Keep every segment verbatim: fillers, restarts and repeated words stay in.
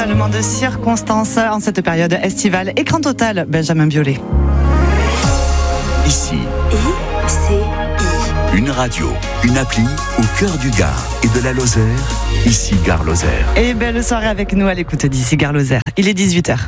totalement de circonstances en cette période estivale. Écran total, Benjamin Biolay. Ici, I C I. Une radio, une appli au cœur du Gard et de la Lozère. Ici, Gare Lozère. Et belle soirée avec nous à l'écoute d'ici Gare Lozère. Il est dix-huit heures.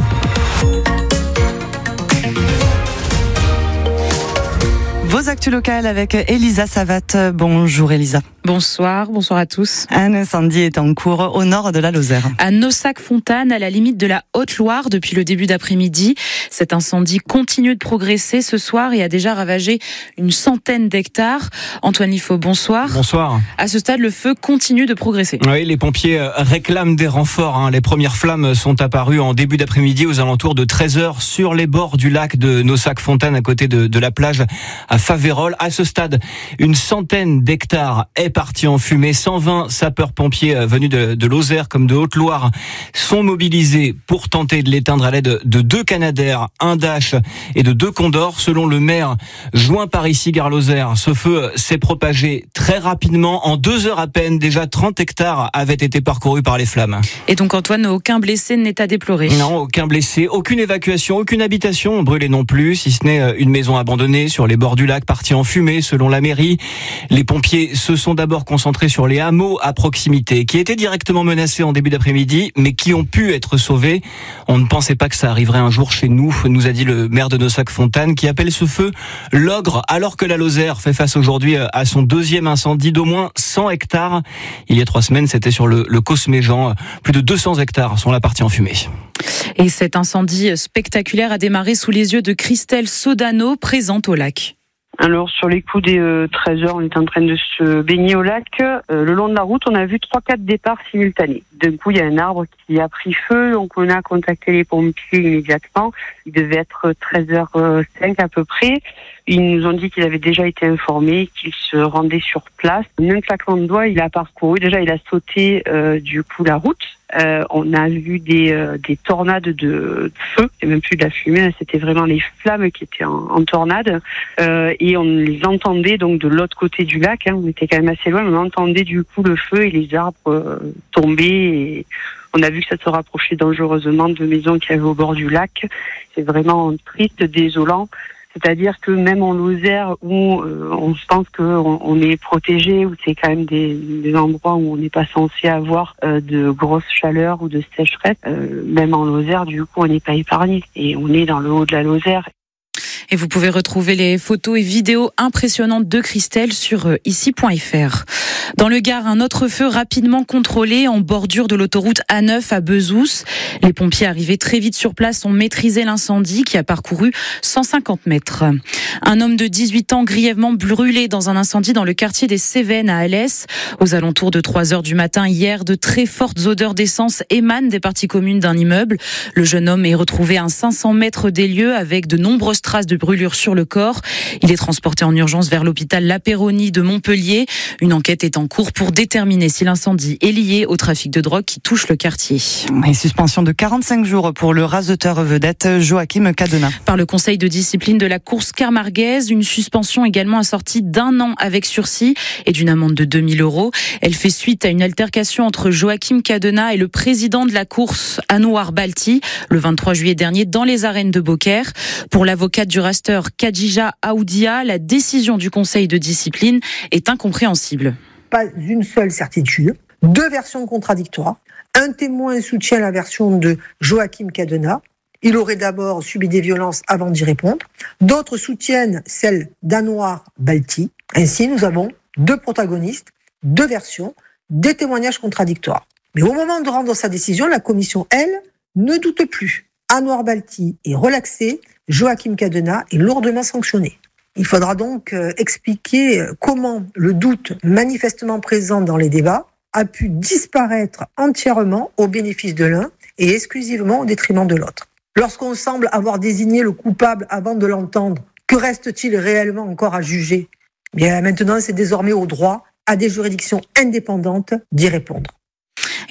Vos actus locales avec Elisa Savat. Bonjour Elisa. Bonsoir, bonsoir à tous. Un incendie est en cours au nord de la Lozère. À Naussac-Fontanes, à la limite de la Haute-Loire, depuis le début d'après-midi. Cet incendie continue de progresser ce soir et a déjà ravagé une centaine d'hectares. Antoine Liffaut, bonsoir. Bonsoir. À ce stade, le feu continue de progresser. Oui, les pompiers réclament des renforts. Hein. Les premières flammes sont apparues en début d'après-midi aux alentours de treize heures sur les bords du lac de Naussac-Fontanes, à côté de, de la plage à Faverolles. À ce stade, une centaine d'hectares est partie en fumée. cent vingt sapeurs-pompiers venus de, de Lozère comme de Haute-Loire sont mobilisés pour tenter de l'éteindre à l'aide de deux Canadair, un Dash et de deux Condors. Selon le maire joint par ici Gare Lozère, ce feu s'est propagé très rapidement. En deux heures à peine, déjà trente hectares avaient été parcourus par les flammes. Et donc Antoine, aucun blessé n'est à déplorer? Non, aucun blessé, aucune évacuation, aucune habitation brûlée non plus, si ce n'est une maison abandonnée sur les bords du lac partie en fumée selon la mairie. Les pompiers se sont d'abord concentrés sur les hameaux à proximité qui étaient directement menacés en début d'après-midi mais qui ont pu être sauvés. On ne pensait pas que ça arriverait un jour chez nous, nous a dit le maire de Naussac-Fontanes, qui appelle ce feu l'ogre, alors que la Lozère fait face aujourd'hui à son deuxième incendie d'au moins cent hectares. Il y a trois semaines, c'était sur le, le Cosméjean. Plus de deux cents hectares sont la partie en fumée. Et cet incendie spectaculaire a démarré sous les yeux de Christelle Sodano, présente au lac. Alors sur les coups des euh, treize heures, on était en train de se baigner au lac. Euh, le long de la route, on a vu trois quatre départs simultanés. D'un coup, il y a un arbre qui a pris feu, donc on a contacté les pompiers immédiatement. Il devait être treize heures cinq à peu près. Ils nous ont dit qu'ils avaient déjà été informés, qu'ils se rendaient sur place. En un claquement de doigts, il a parcouru. Déjà, il a sauté euh, du coup la route. Euh, on a vu des, euh, des tornades de, de feu, et même plus de la fumée, là, c'était vraiment les flammes qui étaient en, en tornade. Euh, et on les entendait donc de l'autre côté du lac, hein, on était quand même assez loin, on entendait du coup le feu et les arbres euh, tomber. Et on a vu que ça se rapprochait dangereusement de maisons qui avaient au bord du lac. C'est vraiment triste, désolant. C'est-à-dire que même en Lozère, où euh, on pense qu'on on est protégé, où c'est quand même des, des endroits où on n'est pas censé avoir euh, de grosses chaleurs ou de sécheresse, euh, même en Lozère, du coup, on n'est pas épargné. Et on est dans le haut de la Lozère. Et vous pouvez retrouver les photos et vidéos impressionnantes de Christelle sur ici point f r. Dans le Gard, un autre feu rapidement contrôlé en bordure de l'autoroute A neuf à Bezous. Les pompiers arrivés très vite sur place ont maîtrisé l'incendie qui a parcouru cent cinquante mètres. Un homme de dix-huit ans grièvement brûlé dans un incendie dans le quartier des Cévennes à Alès. Aux alentours de trois heures du matin hier, de très fortes odeurs d'essence émanent des parties communes d'un immeuble. Le jeune homme est retrouvé à cinq cents mètres des lieux avec de nombreuses traces de brûlure sur le corps. Il est transporté en urgence vers l'hôpital La Péronie de Montpellier. Une enquête est en cours pour déterminer si l'incendie est lié au trafic de drogue qui touche le quartier. Et suspension de quarante-cinq jours pour le raseteur vedette Joachim Cadena. Par le conseil de discipline de la course camarguaise, une suspension également assortie d'un an avec sursis et d'une amende de deux mille euros. Elle fait suite à une altercation entre Joachim Cadena et le président de la course, Anouar Balti, le vingt-trois juillet dernier dans les arènes de Beaucaire. Pour l'avocate du raster Khadija Aoudia, la décision du conseil de discipline est incompréhensible. Pas une seule certitude, deux versions contradictoires. Un témoin soutient la version de Joachim Cadena. Il aurait d'abord subi des violences avant d'y répondre. D'autres soutiennent celle d'Anouar Balti. Ainsi, nous avons deux protagonistes, deux versions, des témoignages contradictoires. Mais au moment de rendre sa décision, la commission, elle, ne doute plus. Anouar Balti est relaxé, Joachim Cadena est lourdement sanctionné. Il faudra donc expliquer comment le doute manifestement présent dans les débats a pu disparaître entièrement au bénéfice de l'un et exclusivement au détriment de l'autre. Lorsqu'on semble avoir désigné le coupable avant de l'entendre, que reste-t-il réellement encore à juger ? Bien, maintenant, c'est désormais au droit, à des juridictions indépendantes, d'y répondre.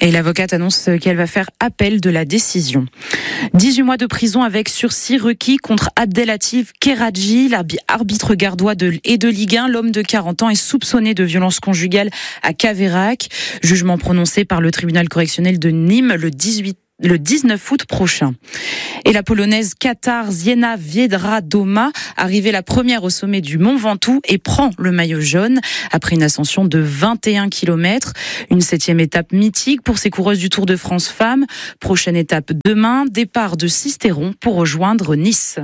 Et l'avocate annonce qu'elle va faire appel de la décision. dix-huit mois de prison avec sursis requis contre Abdelatif Keradji, l'arbitre gardois de, et de Ligue un. L'homme de quarante ans est soupçonné de violence conjugale à Caveyrac. Jugement prononcé par le tribunal correctionnel de Nîmes le dix-huit le dix-neuf août prochain. Et la polonaise Katarzyna Wiedradoma, arrivée la première au sommet du Mont Ventoux et prend le maillot jaune après une ascension de vingt et un kilomètres. Une septième étape mythique pour ces coureuses du Tour de France femmes. Prochaine étape demain, départ de Sisteron pour rejoindre Nice.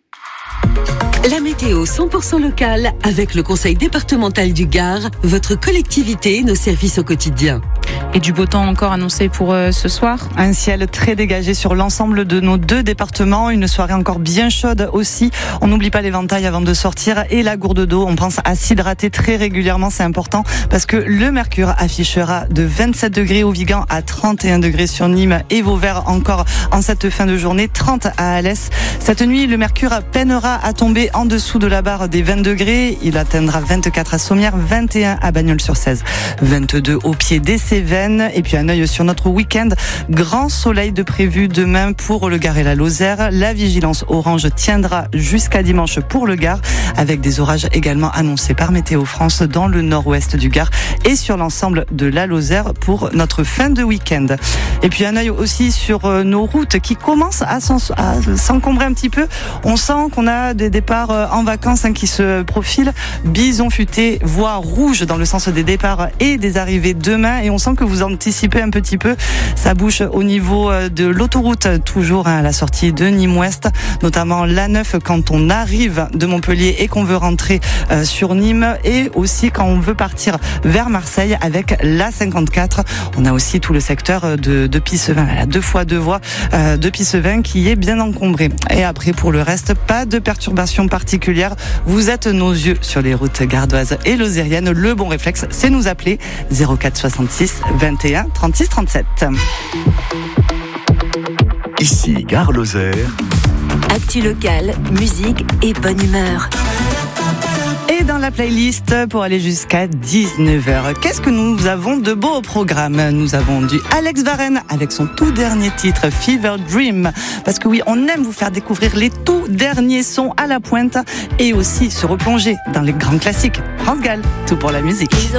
La météo cent pour cent locale avec le conseil départemental du Gard, votre collectivité, nos services au quotidien. Et du beau temps encore annoncé pour euh, ce soir. Un ciel très dégagé sur l'ensemble de nos deux départements. Une soirée encore bien chaude aussi. On n'oublie pas l'éventail avant de sortir et la gourde d'eau. On pense à s'hydrater très régulièrement. C'est important parce que le mercure affichera de vingt-sept degrés au Vigan à trente et un degrés sur Nîmes et Vauvert encore en cette fin de journée. trente à Alès. Cette nuit, le mercure peinera à tomber en dessous de la barre des vingt degrés. Il atteindra vingt-quatre à Sommières, vingt et un à Bagnols-sur-Cèze, vingt-deux au pied des Cévennes. Et puis un œil sur notre week-end. Grand soleil de prévu demain pour le Gard et la Lozère. La vigilance orange tiendra jusqu'à dimanche pour le Gard, avec des orages également annoncés par Météo France dans le nord-ouest du Gard et sur l'ensemble de la Lozère pour notre fin de week-end. Et puis un œil aussi sur nos routes qui commencent à s'encombrer un petit peu. On sent qu'on a des départs en vacances hein, qui se profilent. Bison futé, voie rouge dans le sens des départs et des arrivées demain. Et on sent que vous anticipez un petit peu. Ça bouge au niveau de l'autoroute, toujours hein, à la sortie de Nîmes-Ouest, notamment l'A neuf quand on arrive de Montpellier et qu'on veut rentrer euh, sur Nîmes, et aussi quand on veut partir vers Marseille avec l'A cinquante-quatre. On a aussi tout le secteur de, de Pissevin, la deux fois deux voies euh, de Pissevin qui est bien encombré. Et après, pour le reste, pas de perturbations particulières. Vous êtes nos yeux sur les routes gardoises et lozériennes. Le bon réflexe, c'est nous appeler zéro quatre soixante-six vingt et un trente-six trente-sept. Ici, Gare Lozère. Actu locale, musique et bonne humeur. Et dans la playlist pour aller jusqu'à dix-neuf heures, qu'est-ce que nous avons de beau au programme? Nous avons du Alex Varenne avec son tout dernier titre Fever Dream, parce que oui, on aime vous faire découvrir les tout derniers sons à la pointe et aussi se replonger dans les grands classiques. France Gall, tout pour la musique.